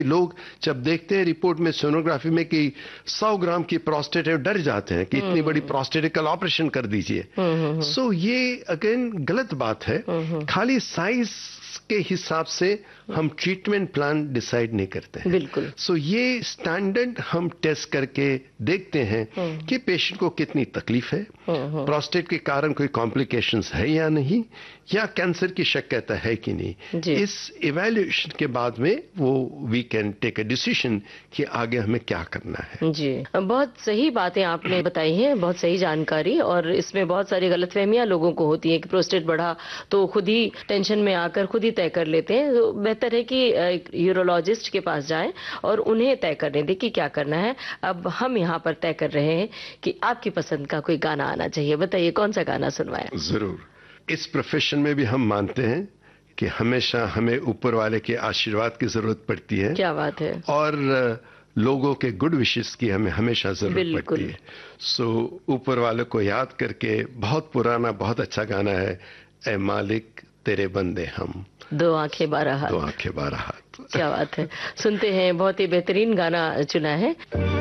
लोग जब देखते हैं रिपोर्ट में सोनोग्राफी में कि 100 ग्राम की प्रोस्टेट है, डर जाते हैं कि इतनी बड़ी प्रोस्टेटिकल ऑपरेशन कर दीजिए। सो ये अगेन गलत बात है। खाली साइज के हिसाब से हम ट्रीटमेंट प्लान डिसाइड नहीं करते हैं। बिल्कुल। सो ये स्टैंडर्ड हम टेस्ट करके देखते हैं कि पेशेंट को कितनी तकलीफ है, प्रोस्टेट के कारण कोई कॉम्प्लिकेशंस है या नहीं, या कैंसर की शक्यता है कि नहीं। इस इवैल्यूएशन के बाद में वो we can take a decision कि आगे हमें क्या करना है। जी, बहुत सही बातें आपने बताई हैं, बहुत सही जानकारी। और इसमें बहुत सारी गलतफहमियां लोगों को होती हैं कि प्रोस्टेट बढ़ा तो खुद ही टेंशन में आकर खुद ही तय कर लेते हैं। तो बेहतर है कि एक यूरोलॉजिस्ट के पास जाएं और उन्हें तय करने दें कि क्या करना है। अब हम यहाँ पर तय कर रहे हैं कि आपकी पसंद का कोई गाना आना चाहिए। बताइए कौन सा गाना सुनवाएं? जरूर। इस प्रोफेशन में भी हम मानते हैं कि हमेशा हमें ऊपर वाले के आशीर्वाद की जरूरत पड़ती है। क्या बात है। और लोगों के गुड विशेस की हमें हमेशा जरूरत पड़ती है। सो ऊपर वाले को याद करके बहुत पुराना बहुत अच्छा गाना है, ए मालिक तेरे बंदे हम, दो आंखें बारह हाथ। दो आंखें बारह हाथ। क्या बात है। सुनते हैं, बहुत ही बेहतरीन गाना चुना है।